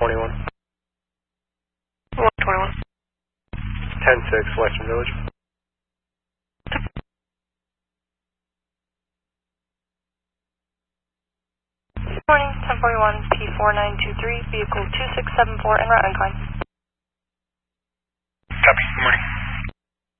121. 121. 10-6, Western Village. Morning, 1041, P4923, vehicle 2674 en route incline. Copy, good morning.